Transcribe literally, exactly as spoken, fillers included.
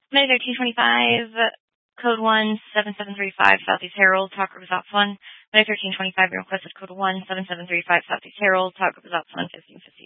May thirteen twenty-five, code one seven seven three five, Southeast Herald, Talk Group is Ops one. May thirteen twenty-five, requested code one seven seven three five, Southeast Herald, Talk Group is Ops one, fifteen fifteen.